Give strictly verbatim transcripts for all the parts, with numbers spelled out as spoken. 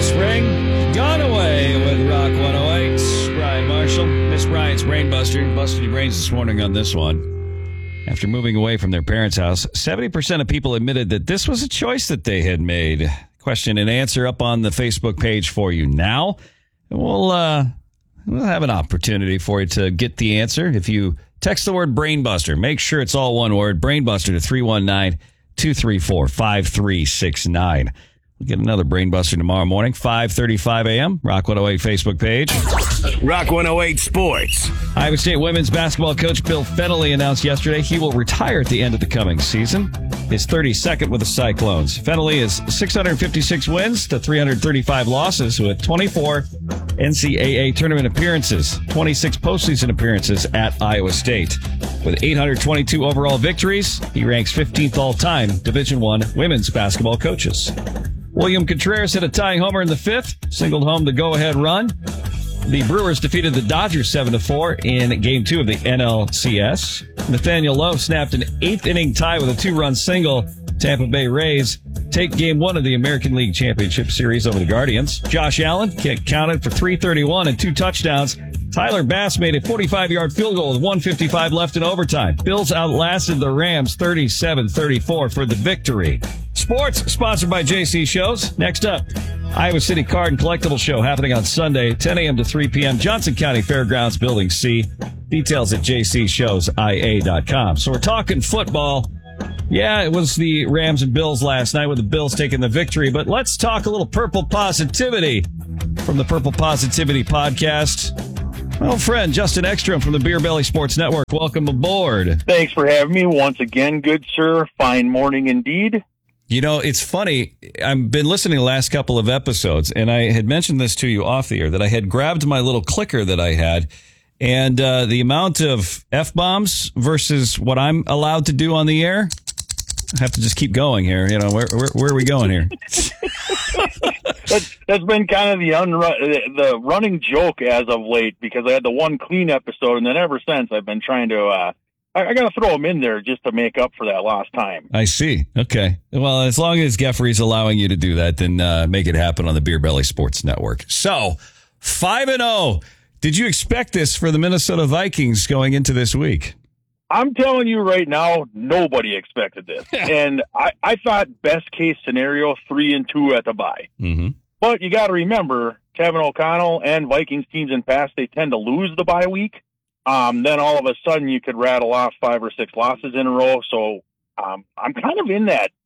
Spring, Gone Away with Rock one oh eight. Brian Marshall, Miss Bryant's Brainbuster. Busted your brains this morning on this one. After moving away from their parents' house, seventy percent of people admitted that this was a choice that they had made. Question and answer up on the Facebook page for you now. We'll, uh, we'll have an opportunity for you to get the answer. If you text the word Brainbuster, make sure it's all one word, Brainbuster to three one nine, two three four, five three six nine. We'll get another Brainbuster tomorrow morning, five thirty-five a.m. Rock one oh eight Facebook page. Rock one oh eight Sports. Iowa State women's basketball coach Bill Fennelly announced yesterday he will retire at the end of the coming season. His thirty-second with the Cyclones. Fennelly is six hundred fifty-six wins to three hundred thirty-five losses with twenty-four N C double A tournament appearances, twenty-six postseason appearances at Iowa State. With eight hundred twenty-two overall victories, he ranks fifteenth all-time Division I women's basketball coaches. William Contreras hit a tying homer in the fifth, singled home the go-ahead run. The Brewers defeated the Dodgers seven to four in Game two of the N L C S. Nathaniel Lowe snapped an eighth-inning tie with a two-run single. Tampa Bay Rays take Game one of the American League Championship Series over the Guardians. Josh Allen counted for three thirty-one and two touchdowns. Tyler Bass made a forty-five-yard field goal with one fifty-five left in overtime. Bills outlasted the Rams thirty-seven thirty-four for the victory. Sports, sponsored by J C Shows. Next up, Iowa City Card and Collectible Show happening on Sunday, ten a.m. to three p.m. Johnson County Fairgrounds, Building C. Details at j c shows i a dot com. So we're talking football. Yeah, it was the Rams and Bills last night with the Bills taking the victory, but let's talk a little Purple Positivity from the Purple Positivity Podcast. My old friend Justin Ekstrom from the Beer Belly Sports Network. Welcome aboard. Thanks for having me once again, good sir. Fine morning indeed. You know, it's funny. I've been listening to the last couple of episodes, and I had mentioned this to you off the air, that I had grabbed my little clicker that I had, and uh, the amount of F-bombs versus what I'm allowed to do on the air, I have to just keep going here. You know, where where, where are we going here? that's, that's been kind of the unrun, the running joke as of late, because I had the one clean episode, and then ever since I've been trying to, uh, I, I got to throw them in there just to make up for that lost time. I see. Okay. Well, as long as Geoffrey's allowing you to do that, then uh, make it happen on the Beer Belly Sports Network. So, five and oh. Did you expect this for the Minnesota Vikings going into this week? I'm telling you right now, nobody expected this. And I, I thought best case scenario, three and two at the bye. Mm-hmm. But you got to remember, Kevin O'Connell and Vikings teams in past, they tend to lose the bye week. Um, then all of a sudden you could rattle off five or six losses in a row. So um, I'm kind of in that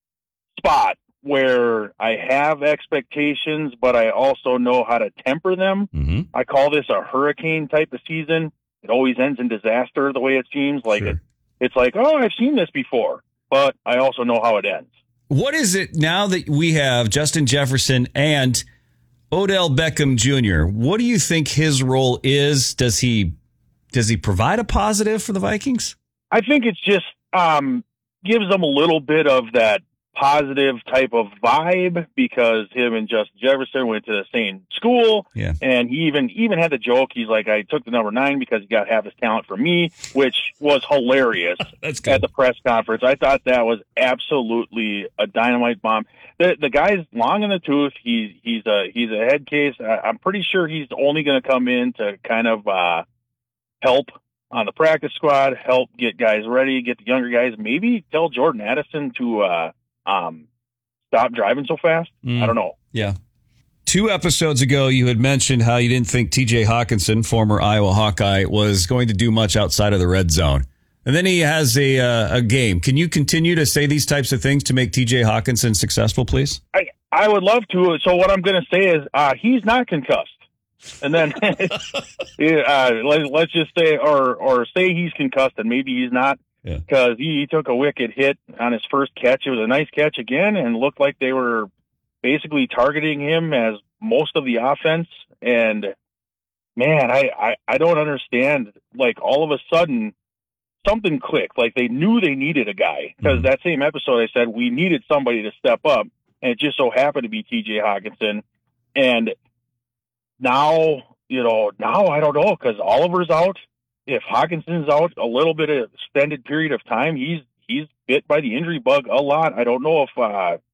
spot where I have expectations, but I also know how to temper them. Mm-hmm. I call this a hurricane type of season. It always ends in disaster the way it seems. Like Sure. it, it's like, oh, I've seen this before, but I also know how it ends. What is it now that we have Justin Jefferson and Odell Beckham Junior? What do you think his role is? Does he does he provide a positive for the Vikings? I think it's just um, gives them a little bit of that positive type of vibe, because him and Justin Jefferson went to the same school. Yeah. And he even even had the joke. He's like, I took the number nine because he got half his talent from me, which was hilarious. That's good. At the press conference. I thought that was absolutely a dynamite bomb. The the guy's long in the tooth. He's he's a he's a head case. I, I'm pretty sure he's only going to come in to kind of uh, help on the practice squad, help get guys ready, get the younger guys. Maybe tell Jordan Addison to uh, um, stop driving so fast. Mm. I don't know. Yeah. Two episodes ago, you had mentioned how you didn't think T J Hawkinson, former Iowa Hawkeye, was going to do much outside of the red zone. And then he has a uh, a game. Can you continue to say these types of things to make T J Hawkinson successful, please? I, I would love to. So what I'm going to say is uh, he's not concussed. And then uh, let, let's just say, or or say he's concussed, and maybe he's not, because yeah. he, he took a wicked hit on his first catch. It was a nice catch again, and looked like they were basically targeting him as most of the offense. And man, I, I, I don't understand. Like, all of a sudden, something clicked. Like, they knew they needed a guy, because mm-hmm. that same episode I said we needed somebody to step up, and it just so happened to be T J Hawkinson. And now, you know, now I don't know, because Oliver's out. If Hawkinson's out a little bit of extended period of time, he's he's bit by the injury bug a lot. I don't know if uh,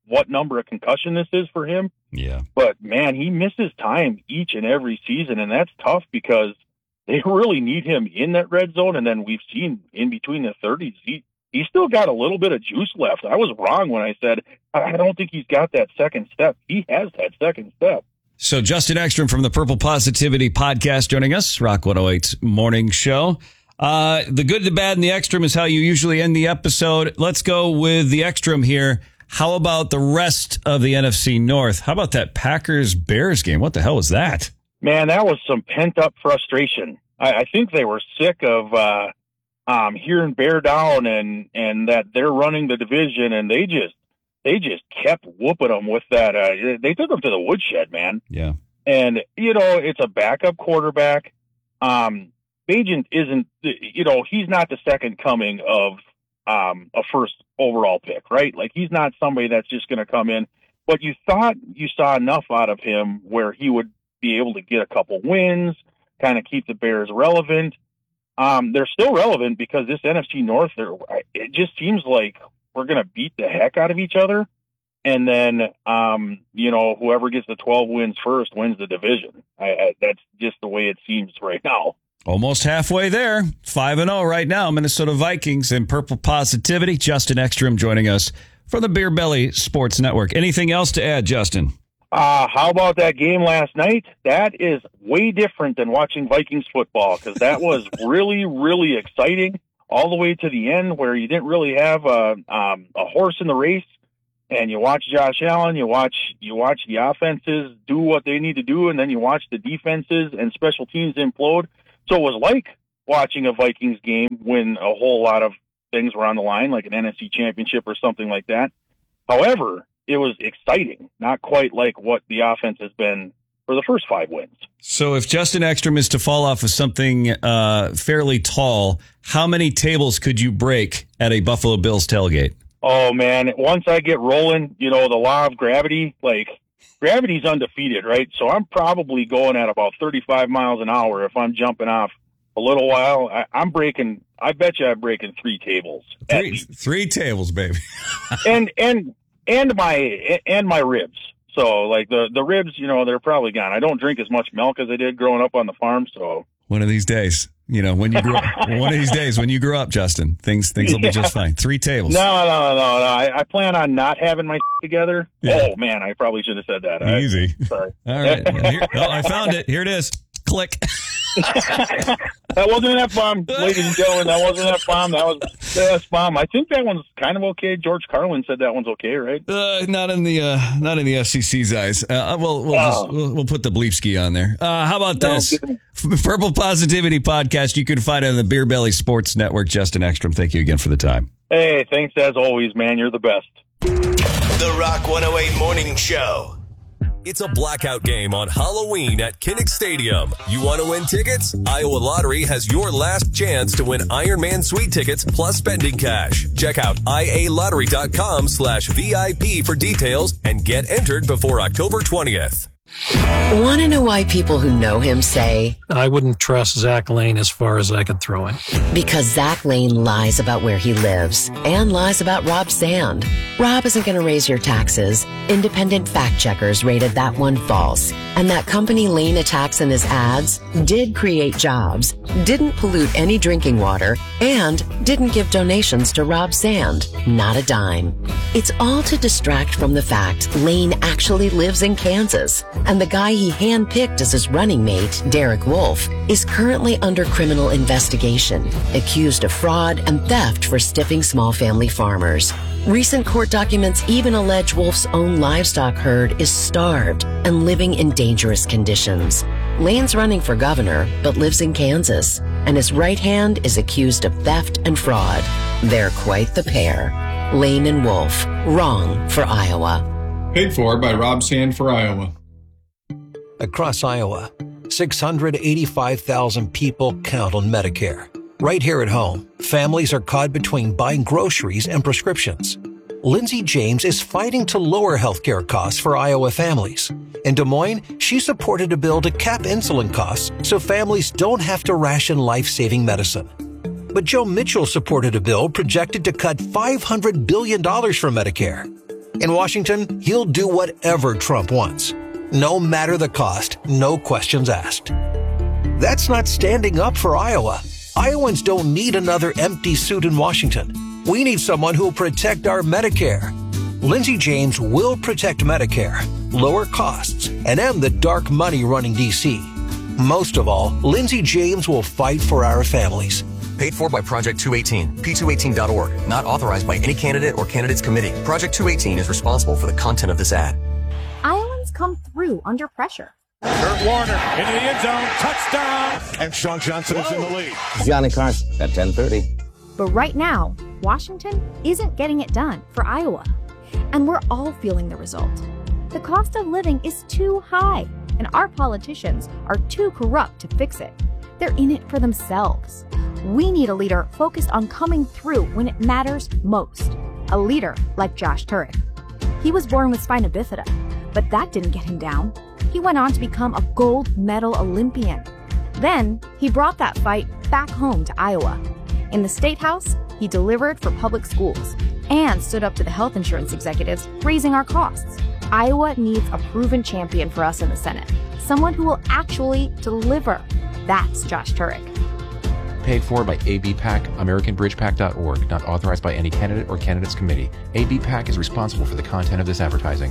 what number of concussion this is for him. Yeah. But, man, he misses time each and every season, and that's tough because they really need him in that red zone. And then we've seen in between the thirties, he, he's still got a little bit of juice left. I was wrong when I said I don't think he's got that second step. He has that second step. So Justin Ekstrom from the Purple Positivity Podcast joining us, Rock one oh eight's morning show. Uh, the good, the bad, and the Ekstrom is how you usually end the episode. Let's go with the Ekstrom here. How about the rest of the N F C North? How about that Packers-Bears game? What the hell was that? Man, that was some pent-up frustration. I, I think they were sick of uh, um, hearing bear down and, and that they're running the division, and they just they just kept whooping them with that. Uh, they took them to the woodshed, man. Yeah. And, you know, it's a backup quarterback. Um, Bagent isn't, you know, he's not the second coming of um, a first overall pick, right? Like, he's not somebody that's just going to come in. But you thought you saw enough out of him where he would be able to get a couple wins, kind of keep the Bears relevant. Um, they're still relevant because this N F C North, it just seems like we're going to beat the heck out of each other. And then, um, you know, whoever gets the twelve wins first wins the division. I, I, that's just the way it seems right now. Almost halfway there. five and oh right now, Minnesota Vikings and Purple Positivity. Justin Ekstrom joining us from the Beer Belly Sports Network. Anything else to add, Justin? Uh, how about that game last night? That is way different than watching Vikings football because that was really, really exciting all the way to the end where you didn't really have a, um, a horse in the race. And you watch Josh Allen, you watch you watch the offenses do what they need to do, and then you watch the defenses and special teams implode. So it was like watching a Vikings game when a whole lot of things were on the line, like an N F C championship or something like that. However, it was exciting, not quite like what the offense has been for the first five wins. So if Justin Ekstrom is to fall off of something uh, fairly tall, how many tables could you break at a Buffalo Bills tailgate? Oh, man, once I get rolling, you know, the law of gravity, like, gravity's undefeated, right? So I'm probably going at about thirty-five miles an hour if I'm jumping off a little while. I, I'm breaking, I bet you I'm breaking three tables. Three, three tables, baby. and, and, and my, and my ribs. So, like, the, the ribs, you know, they're probably gone. I don't drink as much milk as I did growing up on the farm, so. One of these days. You know, when you grow up, one of these days, when you grow up, Justin, things things will be just fine. Three tables. No, no, no, no. no. I, I plan on not having my together. Yeah. Oh, man, I probably should have said that. Easy. I, sorry. All right. Here, oh, I found it. Here it is. Click. That wasn't an F-bomb, ladies and gentlemen. That wasn't an F-bomb. That was the F-bomb. I think that one's kind of okay. George Carlin said that one's okay, right? Uh, not in the uh, not in the F C C's eyes. Uh, we'll we'll, oh. just, we'll we'll put the bleepski on there. Uh, how about this? No, Purple Positivity Podcast. You can find it on the Beer Belly Sports Network. Justin Ekstrom, thank you again for the time. Hey, thanks as always, man. You're the best. The Rock one oh eight Morning Show. It's a blackout game on Halloween at Kinnick Stadium. You want to win tickets? Iowa Lottery has your last chance to win Ironman Suite tickets plus spending cash. Check out ialottery.com slash VIP for details and get entered before October twentieth. Want to know why people who know him say, I wouldn't trust Zach Lane as far as I could throw him? Because Zach Lane lies about where he lives and lies about Rob Sand. Rob isn't going to raise your taxes. Independent fact checkers rated that one false. And that company Lane attacks in his ads did create jobs, didn't pollute any drinking water, and didn't give donations to Rob Sand. Not a dime. It's all to distract from the fact Lane actually lives in Kansas. And the guy he handpicked as his running mate, Derek Wolfe, is currently under criminal investigation, accused of fraud and theft for stiffing small family farmers. Recent court documents even allege Wolfe's own livestock herd is starved and living in dangerous conditions. Lane's running for governor, but lives in Kansas, and his right hand is accused of theft and fraud. They're quite the pair. Lane and Wolfe, wrong for Iowa. Paid for by Rob Sand for Iowa. Across Iowa, six hundred eighty-five thousand people count on Medicare. Right here at home, families are caught between buying groceries and prescriptions. Lindsay James is fighting to lower healthcare costs for Iowa families. In Des Moines, she supported a bill to cap insulin costs so families don't have to ration life-saving medicine. But Joe Mitchell supported a bill projected to cut five hundred billion dollars from Medicare. In Washington, he'll do whatever Trump wants. No matter the cost, no questions asked. That's not standing up for Iowa. Iowans don't need another empty suit in Washington. We need someone who'll protect our Medicare. Lindsey James will protect Medicare, lower costs, and end the dark money running D C. Most of all, Lindsey James will fight for our families. Paid for by Project two eighteen, P two eighteen dot org. Not authorized by any candidate or candidates committee. Project two eighteen is responsible for the content of this ad. Iowans come through under pressure. Kurt Warner into the end zone, touchdown, and Sean Johnson is in the lead. Johnny Carson at ten thirty. But right now, Washington isn't getting it done for Iowa. And we're all feeling the result. The cost of living is too high, and our politicians are too corrupt to fix it. They're in it for themselves. We need a leader focused on coming through when it matters most. A leader like Josh Turek. He was born with spina bifida, but that didn't get him down. He went on to become a gold medal Olympian. Then he brought that fight back home to Iowa. In the State House, he delivered for public schools and stood up to the health insurance executives, raising our costs. Iowa needs a proven champion for us in the Senate. Someone who will actually deliver. That's Josh Turek. Paid for by A B PAC, American Bridge Pac dot org. Not authorized by any candidate or candidates committee. A B PAC is responsible for the content of this advertising.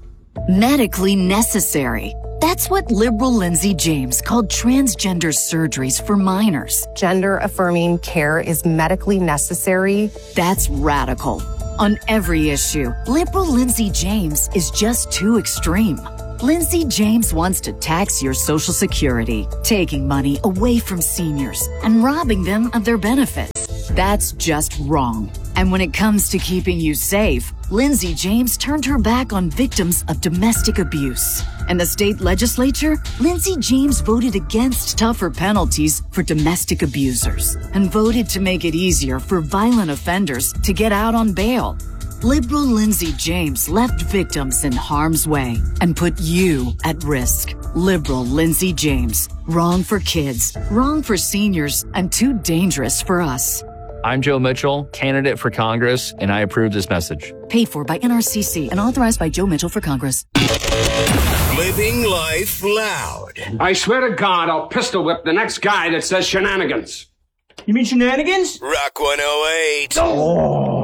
Medically necessary. That's what liberal Lindsey James called transgender surgeries for minors. Gender-affirming care is medically necessary. That's radical. On every issue, liberal Lindsey James is just too extreme. Lindsey James wants to tax your Social Security, taking money away from seniors and robbing them of their benefits. That's just wrong. And when it comes to keeping you safe, Lindsey James turned her back on victims of domestic abuse. In the state legislature, Lindsey James voted against tougher penalties for domestic abusers and voted to make it easier for violent offenders to get out on bail. Liberal Lindsey James left victims in harm's way and put you at risk. Liberal Lindsey James. Wrong for kids, wrong for seniors, and too dangerous for us. I'm Joe Mitchell, candidate for Congress, and I approve this message. Paid for by N R C C and authorized by Joe Mitchell for Congress. Living life loud. I swear to God, I'll pistol whip the next guy that says shenanigans. You mean shenanigans? Rock one oh eight. Oh.